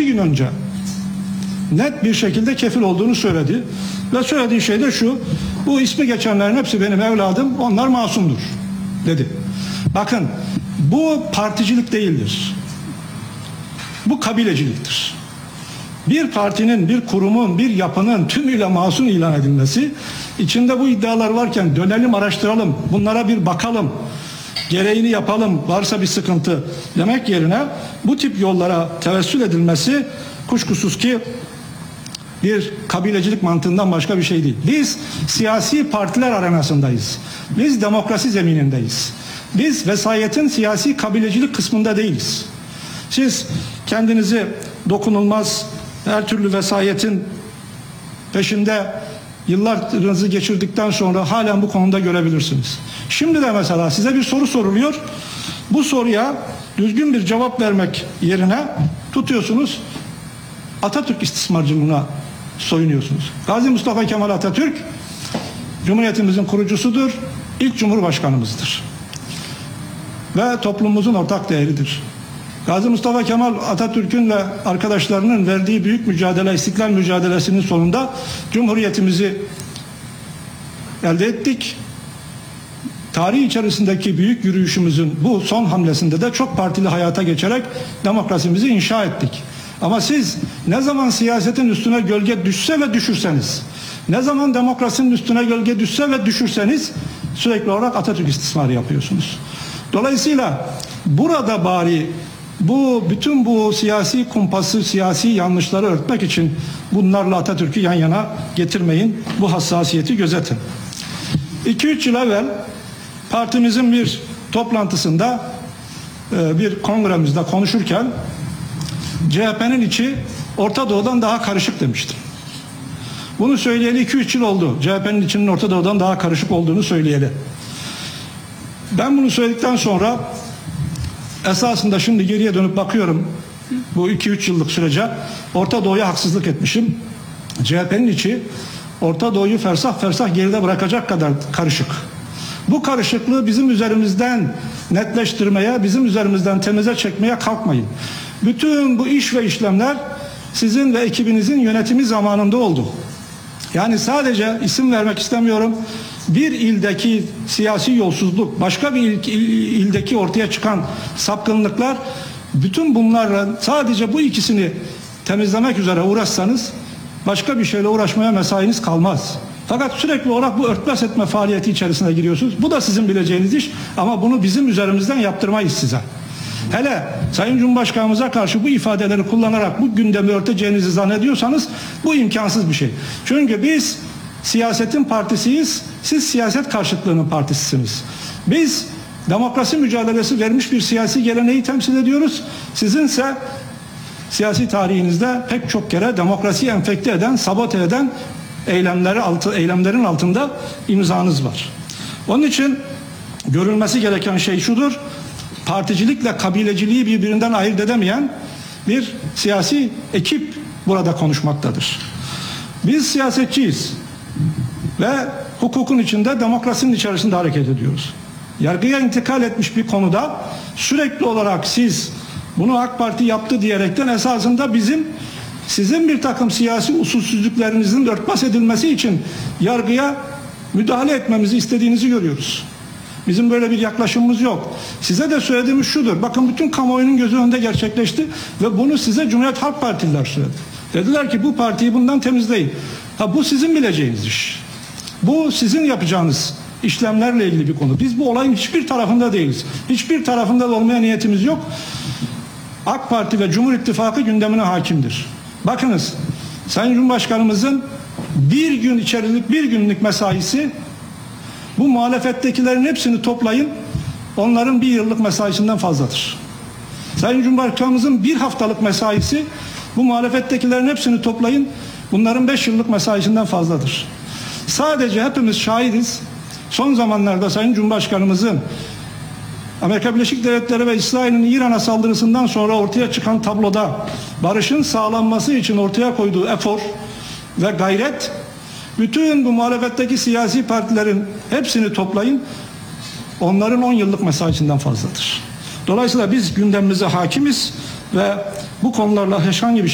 6 gün önce net bir şekilde kefil olduğunu söyledi. Ve söylediği şey de şu: bu ismi geçenlerin hepsi benim evladım, onlar masumdur dedi. Bakın, bu particilik değildir. Bu kabileciliktir. Bir partinin, bir kurumun, bir yapının tümüyle masum ilan edilmesi, içinde bu iddialar varken dönelim araştıralım, bunlara bir bakalım, gereğini yapalım, varsa bir sıkıntı demek yerine bu tip yollara tevessül edilmesi kuşkusuz ki bir kabilecilik mantığından başka bir şey değil. Biz siyasi partiler arenasındayız. Biz demokrasi zeminindeyiz. Biz vesayetin siyasi kabilecilik kısmında değiliz. Siz kendinizi dokunulmaz her türlü vesayetin peşinde yıllarınızı geçirdikten sonra halen bu konuda görebilirsiniz. Şimdi de mesela size bir soru soruluyor. Bu soruya düzgün bir cevap vermek yerine tutuyorsunuz Atatürk istismarcılığına soyunuyorsunuz. Gazi Mustafa Kemal Atatürk Cumhuriyetimizin kurucusudur, ilk Cumhurbaşkanımızdır ve toplumumuzun ortak değeridir. Gazi Mustafa Kemal Atatürk'ün ve arkadaşlarının verdiği büyük mücadele, istiklal mücadelesinin sonunda Cumhuriyetimizi elde ettik. Tarih içerisindeki büyük yürüyüşümüzün bu son hamlesinde de çok partili hayata geçerek demokrasimizi inşa ettik. Ama siz ne zaman siyasetin üstüne gölge düşse ve düşürseniz, ne zaman demokrasinin üstüne gölge düşse ve düşürseniz sürekli olarak Atatürk istismarı yapıyorsunuz. Dolayısıyla burada bari bütün bu siyasi kumpası, siyasi yanlışları örtmek için bunlarla Atatürk'ü yan yana getirmeyin. Bu hassasiyeti gözetin. 2-3 yıl evvel partimizin bir toplantısında, bir kongremizde konuşurken CHP'nin içi Orta Doğu'dan daha karışık demiştim. Bunu söyleyeli 2-3 yıl oldu. CHP'nin içinin Orta Doğu'dan daha karışık olduğunu söyleyeli. Ben bunu söyledikten sonra esasında şimdi geriye dönüp bakıyorum bu 2-3 yıllık sürece Orta Doğu'ya haksızlık etmişim. CHP'nin içi Orta Doğu'yu fersah fersah geride bırakacak kadar karışık. Bu karışıklığı bizim üzerimizden netleştirmeye, bizim üzerimizden temize çekmeye kalkmayın. Bütün bu iş ve işlemler sizin ve ekibinizin yönetimi zamanında oldu. Yani sadece isim vermek istemiyorum. Bir ildeki siyasi yolsuzluk, başka bir ildeki ortaya çıkan sapkınlıklar, bütün bunlarla sadece bu ikisini temizlemek üzere uğraşsanız başka bir şeyle uğraşmaya mesainiz kalmaz. Fakat sürekli olarak bu örtbas etme faaliyeti içerisine giriyorsunuz. Bu da sizin bileceğiniz iş ama bunu bizim üzerimizden yaptırmayız size. Hele Sayın Cumhurbaşkanımıza karşı bu ifadeleri kullanarak bu gündemi örteceğinizi zannediyorsanız bu imkansız bir şey. Çünkü biz siyasetin partisiyiz, siz siyaset karşıtlığının partisisiniz. Biz demokrasi mücadelesi vermiş bir siyasi geleneği temsil ediyoruz. Sizinse siyasi tarihinizde pek çok kere demokrasiyi enfekte eden, sabote eden eylemlerin altında imzanız var. Onun için görülmesi gereken şey şudur: particilikle kabileciliği birbirinden ayırt edemeyen bir siyasi ekip burada konuşmaktadır. Biz siyasetçiyiz ve hukukun içinde, demokrasinin içerisinde hareket ediyoruz. Yargıya intikal etmiş bir konuda sürekli olarak siz bunu AK Parti yaptı diyerekten esasında sizin bir takım siyasi usulsüzlüklerinizin örtbas edilmesi için yargıya müdahale etmemizi istediğinizi görüyoruz. Bizim böyle bir yaklaşımımız yok. Size de söylediğimiz şudur: bakın, bütün kamuoyunun gözü önünde gerçekleşti ve bunu size Cumhuriyet Halk Partililer söyledi. Dediler ki bu partiyi bundan temizleyin. Bu sizin bileceğiniz iş. Bu sizin yapacağınız işlemlerle ilgili bir konu. Biz bu olayın hiçbir tarafında değiliz. Hiçbir tarafında da olmaya niyetimiz yok. AK Parti ve Cumhur İttifakı gündemine hakimdir. Bakınız, Sayın Cumhurbaşkanımızın bir günlük mesaisi, bu muhalefettekilerin hepsini toplayın, onların bir yıllık mesaisinden fazladır. Sayın Cumhurbaşkanımızın bir haftalık mesaisi, bu muhalefettekilerin hepsini toplayın, bunların 5 yıllık mesaisinden fazladır. Sadece hepimiz şahidiz. Son zamanlarda Sayın Cumhurbaşkanımızın Amerika Birleşik Devletleri ve İsrail'in İran'a saldırısından sonra ortaya çıkan tabloda barışın sağlanması için ortaya koyduğu efor ve gayret, bütün bu muhalefetteki siyasi partilerin hepsini toplayın, onların 10 yıllık mesaisinden fazladır. Dolayısıyla biz gündemimize hakimiz ve bu konularla herhangi bir